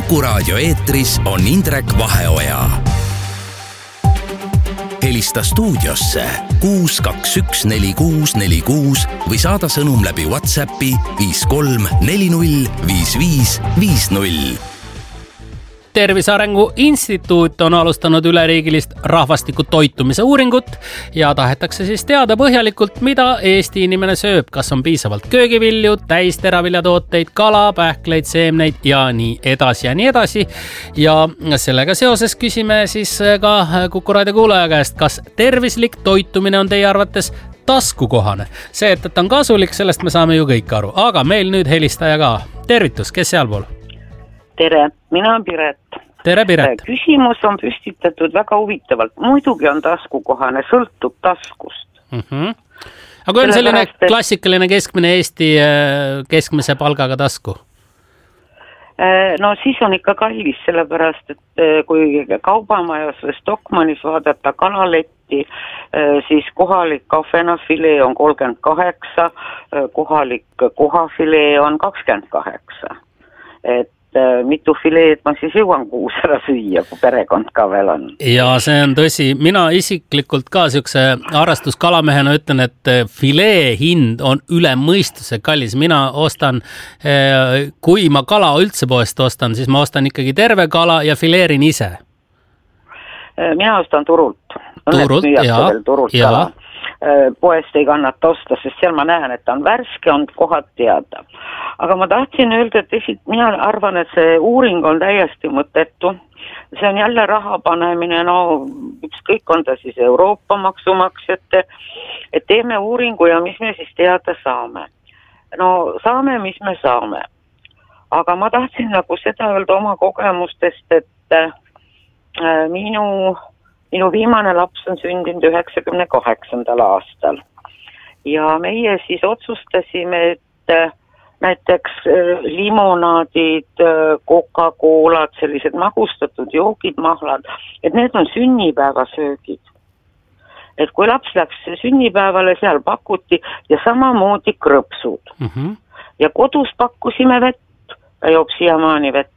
Kuku Raadio eetris on Indrek Vaheoja. Helista stuudiosse 6214646 või saada sõnum läbi WhatsAppi 53405550. Tervise Arengu Instituut on alustanud üleriigilist rahvastiku toitumise uuringut ja tahetakse siis teada põhjalikult, mida Eesti inimene sööb, kas on piisavalt köögivilju, täisteraviljatooteid, kala, pähkleid, seemneid ja nii edasi ja nii edasi. Ja sellega seoses küsime siis ka Kuku Raadio kuulaja käest, kas tervislik toitumine on teie arvates taskukohane. See, et on kasulik, sellest me saame ju kõik aru, aga meil nüüd helistaja ka. Tervitus, kes sealpool? Tere, mina on Piret. Tere, Piret. Küsimus on püstitatud väga huvitavalt. Muidugi on taskukohane, sõltub taskust. Aga kui on selline klassikaline keskmine Eesti keskmise palgaga tasku? No siis on ikka kallis, sellepärast, et kui kaubamajas või Stockmannis vaadata kanaletti, siis kohalik kafenafilee on 38, kohalik kohafilee on 28. Et mitu fileed ma siis jõuan kuus ära süüa, kui perekond ka veel on. Ja see on tõsi. Mina isiklikult ka siukse harrastuskalamehena ütlen, et filee hind on üle mõistuse kallis. Mina ostan, kui ma kala üldse poest ostan, siis ma ostan ikkagi terve kala ja fileerin ise. Mina ostan turult. Turult, ja. Poest ei kannata osta, sest seal ma näen, et ta on värske, on kohad teada. Aga ma tahtsin öelda, et mina arvan, et see uuring on täiesti mõttetu. See on jälle raha panemine, no ükskõik on ta siis Euroopa maksumaksjate, et teeme uuringu ja mis me siis teada saame. No saame, mis me saame. Aga ma tahtsin nagu seda öelda oma kogemustest, et minu viimane laps on sündinud 98. aastal ja meie siis otsustasime, et näiteks limonaadid, Coca-Colad, sellised magustatud joogid, mahlad, et need on sünnipäevasöögid. Et kui laps läks sünnipäevale, seal pakuti ja samamoodi krõpsud. Ja kodus pakkusime vett, ta joob siiamaani vett.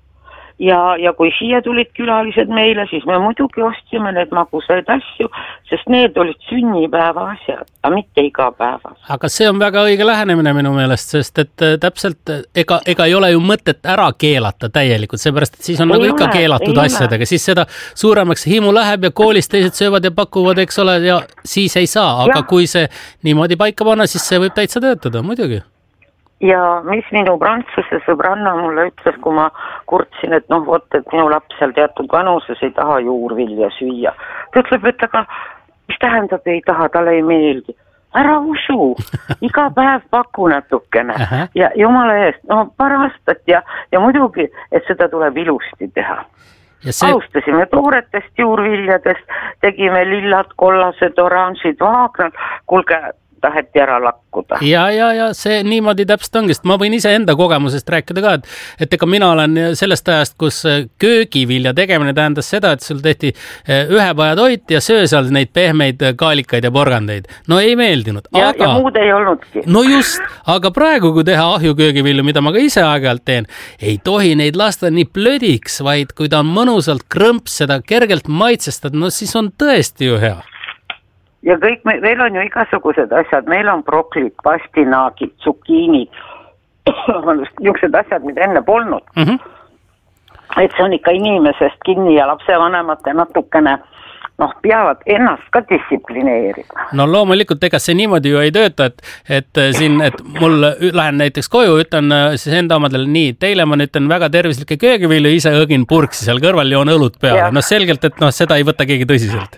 Ja kui siia tulid külalised meile, siis me muidugi ostsime need magusaid asju, sest need olid sünnipäeva asjad, aga mitte iga päeva. Aga see on väga õige lähenemine minu meelest, sest et täpselt ega ei ole ju mõtet ära keelata täielikult, seepärast, et siis on nagu ikka keelatud asjadega, siis seda suuremaks himu läheb ja koolis teised söövad ja pakuvad, eks ole, ja siis ei saa, aga kui see niimoodi paika panna, siis see võib täitsa töötada, muidugi. Ja mis minu prantsuse sõbranna mulle ütles, kui ma kurtsin, et et minu laps seal teatud vanuses ei taha juurvilja süüa. Ta ütleb, et aga mis tähendab ei taha, talle ei meeldi. Ära usu, iga päev paku natukene ja jumala eest, paar aastat ja muidugi, et seda tuleb ilusti teha. Alustasime tooretest juurviljadest, tegime lillad, kollased, oranžid, vaagnad, kuulge, taheti ära lakkuda. Ja see niimoodi täpselt ongi, sest ma võin ise enda kogemusest rääkida ka, et ega mina olen sellest ajast, kus köögivilja tegemine tähendas seda, et sul tehti ühepajatoit ja söö seal neid pehmeid kaalikaid ja porgandeid. No ei meeldinud. Ja muud ei olnudki. No just, aga praegu, kui teha ahjuköögivilju, mida ma ka ise aeg-ajalt teen, ei tohi neid lasta nii plödiks, vaid kui ta on mõnusalt krõmps, seda kergelt maitsestad, no siis on tõesti ju hea. Ja kõik, meil on ju igasugused asjad, meil on broklid, pastinaagid, tsukiinid, niisugused asjad, mida enne polnud. Et see on ikka inimesest kinni ja lapsevanemate natukene, peavad ennast ka distsiplineerima. No loomulikult, ega see niimoodi ju ei tööta, et mul lähen näiteks koju, ütlen siis enda omadele nii, teile ma ütlen väga tervislikke köögivilju, ise õgin purksi seal kõrval, joon õlut peale. No selgelt, et seda ei võta keegi tõsiselt.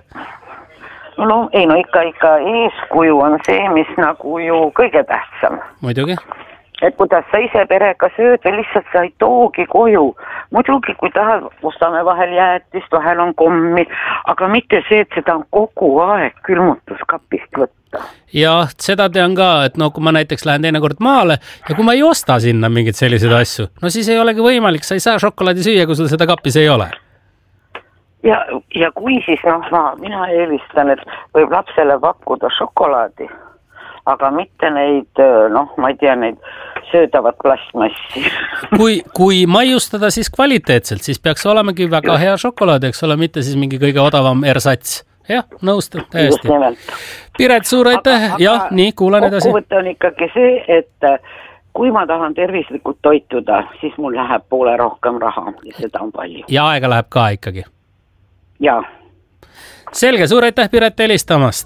Ikka eeskuju on see, mis nagu ju kõige tähtsam. Muidugi. Et kuidas sa ise perega sööd või lihtsalt sa ei toogi koju. Muidugi, kui tahad, ostame vahel jäätist, vahel on kommi, aga mitte see, et seda on kogu aeg külmutuskapist võtta. Ja seda tean ka, et kui ma näiteks lähen teinekord maale ja kui ma ei osta sinna mingeid selliseid asju, siis ei olegi võimalik, sa ei saa šokolaadi süüa, kui sul seda kapis ei ole. Ja kui siis, mina eelistan, et võib lapsele pakkuda šokolaadi, aga mitte neid, ma ei tea, neid söödavat plastmassi. Kui maiustada siis kvaliteetselt, siis peaks olemegi väga hea šokolaad, eks ole, mitte siis mingi kõige odavam ersats. Jah, nõustad täiesti. Piret, suur aitäh. Jah, nii, kuulan edasi. Kokkuvõte on ikkagi see, et kui ma tahan tervislikult toituda, siis mul läheb poole rohkem raha ja seda on palju. Ja aega läheb ka ikkagi. Jaa. Selge, suur aitäh Piret helistamast.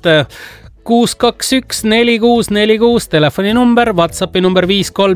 621-4646 telefoninumber, WhatsAppi number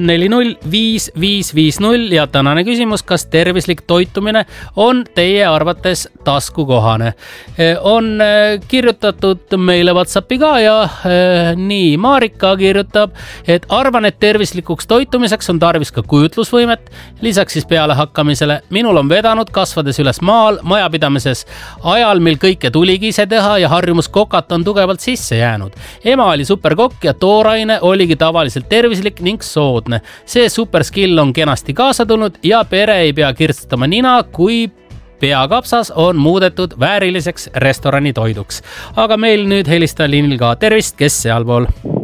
5340-5550 ja tänane küsimus, kas tervislik toitumine on teie arvates taskukohane? On kirjutatud meile WhatsAppi ka ja nii, Marika kirjutab, et arvan, et tervislikuks toitumiseks on tarvis ka kujutlusvõimet, lisaks siis pealehakkamisele. Minul on vedanud kasvades üles maal, majapidamises ajal, mil kõike tuligi ise teha ja harjumus kokata on tugevalt sisse jäänud. Ema oli superkokk ja tooraine oligi tavaliselt tervislik ning soodne. See superskill on kenasti kaasa tulnud ja pere ei pea kirstama nina, kui peakapsas on muudetud vääriliseks restorani toiduks. Aga meil nüüd helista liinil ka. Tervist, kes sealpool?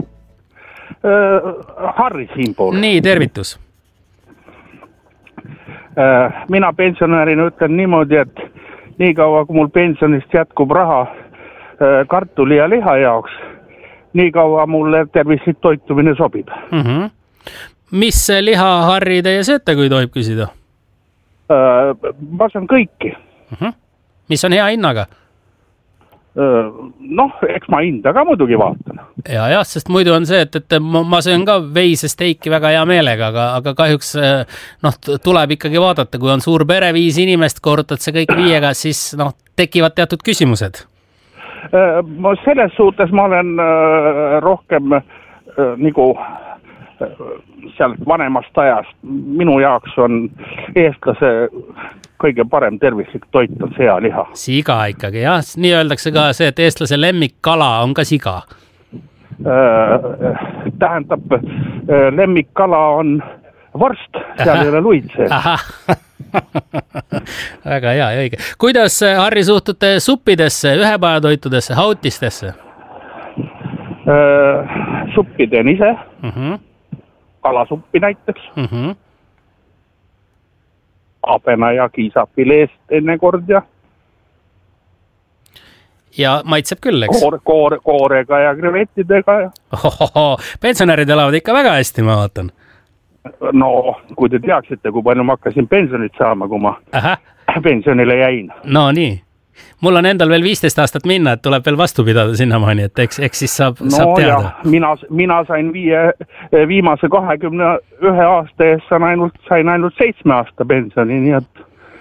Harri siinpool. Nii, tervitus. Mina pensionärina ütlen niimoodi, et nii kaua, kui mul pensionist jätkub raha kartuli ja liha jaoks, nii kaua mulle tervislik toitumine sobib. Mis liha, Harri, teie sööte, kui tohib küsida? Ma saan kõiki. Mis on hea hinnaga? Eks ma hinda ka muidugi vaatan. Ja, sest muidu on see, et ma söön ka veisesteiki väga hea meelega, aga kahjuks tuleb ikkagi vaadata, kui on suur pere 5 inimest, korrutad see kõik 5-ga, siis tekivad teatud küsimused. Selles suhtes ma olen rohkem nagu sealt vanemast ajast. Minu jaoks on eestlase kõige parem tervislik toit on sealiha. Siga ikkagi, jah. Nii öeldakse ka see, et eestlase lemmikkala on ka siga. Tähendab, lemmikkala on vorst, seal ei ole luid sees. Väga hea ja õige. Kuidas, Harri, suhtute suppidesse, ühepajatoitudesse, hautistesse? Suppi teen ise. Kalasuppi näiteks. Abena ja kiisafileest enne kord ja. Ja maitseb küll, eks? Koorega ja krevettidega. Pensionärid elavad ikka väga hästi, ma vaatan. No, kui te teaksite, kui palju ma hakkasin pensionit saama, kui ma pensionile jäin. No nii. Mul on endal veel 15 aastat minna, et tuleb veel vastu pidada sinnamaani, et eks siis saab teada. Mina sain viimase 21 aasta eest sain ainult 7 aasta pensioni, nii et...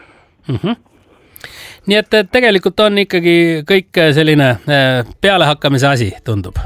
Nii et tegelikult on ikkagi kõik selline pealehakkamise asi, tundub.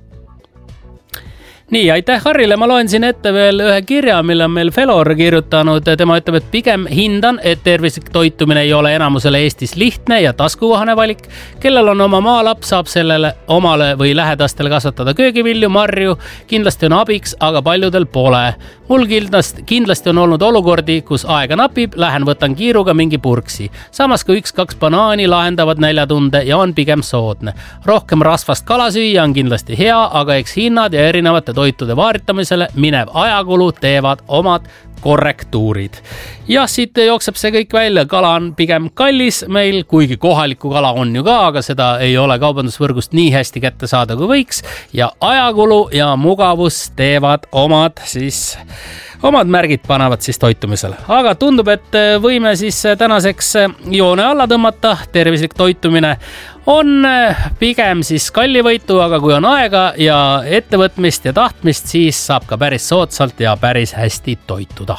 Nii, aitäh Harrile, ma loen siin ette veel ühe kirja, mille on meil Felor kirjutanud. Tema ütleb, et pigem hindan, et tervislik toitumine ei ole enamusele Eestis lihtne ja taskukohane valik. Kellel on oma maalaps, saab sellele omale või lähedastele kasvatada köögivilju, marju. Kindlasti on abiks, aga paljudel pole. Mul kindlasti on olnud olukordi, kus aega napib, lähen võtan kiiruga mingi purksi. Samas kui 1-2 banaani lahendavad näljatunde ja on pigem soodne. Rohkem rasvast kala süüa on kindlasti hea, aga eks hinnad ja erinevate toitude vaaritamisele minev ajakulu teevad omad korrektuurid. Ja siit jookseb see kõik välja, kala on pigem kallis meil, kuigi kohalikku kala on ju ka, aga seda ei ole kaubandusvõrgust nii hästi kätte saada kui võiks ja ajakulu ja mugavus teevad omad märgid panevad siis toitumisele. Aga tundub, et võime siis tänaseks joone alla tõmmata. Tervislik toitumine on pigem siis kallivõitu, aga kui on aega ja ettevõtmist ja tahtmist, siis saab ka päris soodsalt ja päris hästi toituda.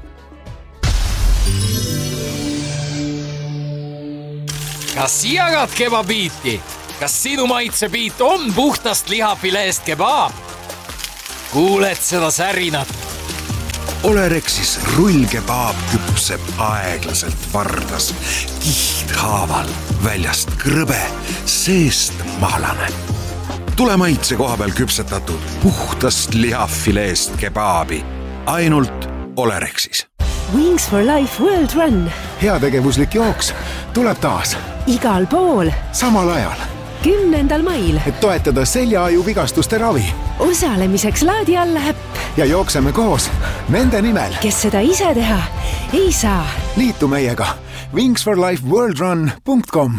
Kas jagad kebabiiti? Kas sinu maitsebiit on puhtast lihafileest kebaab? Kuuled seda särinat? Olerexis rullkebaab küpseb aeglaselt vardas, kihthaaval, väljast krõbe, seest mahlane. Tule maitse koha peal küpsetatud puhtast lihafileest kebaabi. Ainult Olerexis. Wings for Life World Run. Heategevuslik jooks tuleb taas. Igal pool. Samal ajal. 10. mail. Et toetada seljaaju vigastuste ravi. Osalemiseks laadi alla äpp. Ja jookseme koos nende nimel. Kes seda ise teha ei saa. Liitu meiega wingsforlifeworldrun.com.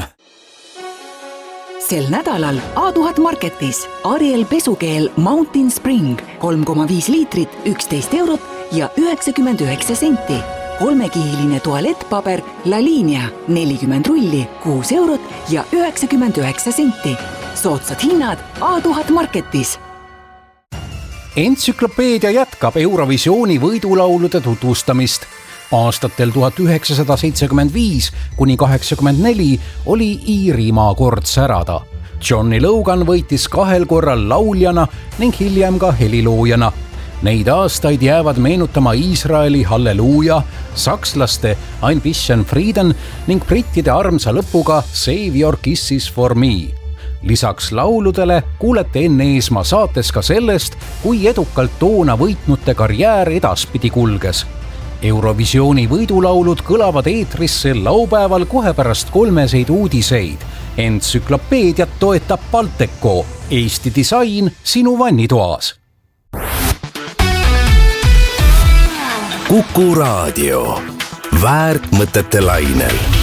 Sel nädalal A1000 Marketis Ariel pesukeel Mountain Spring 3,5 liitrit 11 eurot ja 99 senti. 3-kihiline tualettpaber La Linea 40 rulli 6 eurot ja 99 senti. Soodsad hinnad A1000 Marketis. Entsüklopeedia jätkab Eurovisiooni võidulaulude tutvustamist. Aastatel 1975 kuni 84 oli Iirimaa kord särada. Johnny Logan võitis 2 korral lauljana ning hiljem ka heliloojana. Neid aastaid jäävad meenutama Iisraeli Halleluuja, sakslaste Ein bisschen Frieden ning brittide armsa lõpuga Save Your Kisses for Me. Lisaks lauludele kuulete Enn Eesmaa saates ka sellest, kui edukalt toona võitnute karjäär edaspidi kulges. Eurovisiooni võidulaulud kõlavad eetris sel laupäeval kohe pärast 3 uudiseid. Entsüklopeediat toetab Balteco, Eesti disain sinu vannitoas. Kuku Raadio. Väärt mõtete lainel.